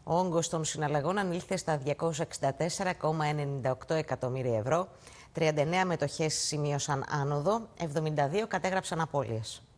Ο όγκος των συναλλαγών ανήλθε στα 264,98 εκατομμύρια ευρώ. 39 μετοχές σημείωσαν άνοδο, 72 κατέγραψαν απώλειες.